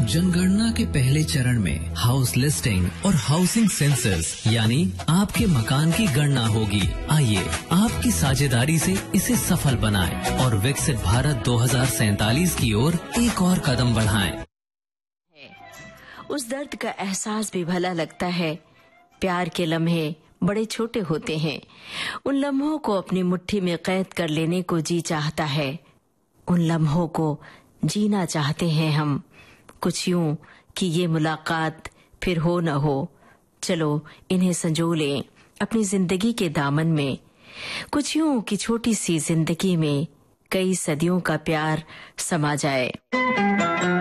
जनगणना के पहले चरण में हाउस लिस्टिंग और हाउसिंग सेंसस यानी आपके मकान की गणना होगी। आइए आपकी साझेदारी से इसे सफल बनाएं और विकसित भारत 2047 की ओर एक और कदम बढ़ाएं। उस दर्द का एहसास भी भला लगता है। प्यार के लम्हे बड़े छोटे होते हैं। उन लम्हों को अपनी मुट्ठी में कैद कर लेने को जी चाहता है। उन लम्हों को जीना चाहते हैं हम, कुछ यूं कि ये मुलाकात फिर हो न हो। चलो इन्हें संजो लें अपनी जिंदगी के दामन में। कुछ यूं कि छोटी सी जिंदगी में कई सदियों का प्यार समा जाए।